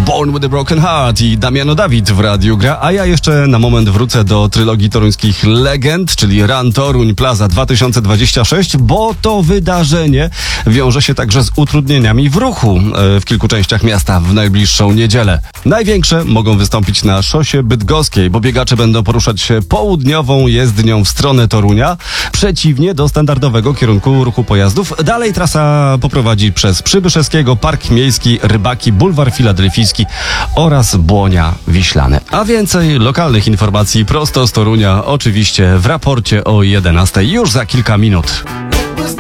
Born with a Broken Heart i Damiano David w Radiu Gra, a ja jeszcze na moment wrócę do trylogii toruńskich legend, czyli Run Toruń Plaza 2026, bo to wydarzenie wiąże się także z utrudnieniami w ruchu w kilku częściach miasta w najbliższą niedzielę. Największe mogą wystąpić na szosie bydgoskiej, bo biegacze będą poruszać się południową jezdnią w stronę Torunia, przeciwnie do standardowego kierunku ruchu pojazdów. Dalej trasa poprowadzi przez Przybyszewskiego, Park Miejski, Rybaki, Bulwar Filadelfijski oraz Błonia Wiślane. A więcej lokalnych informacji prosto z Torunia oczywiście w raporcie o 11 już za kilka minut.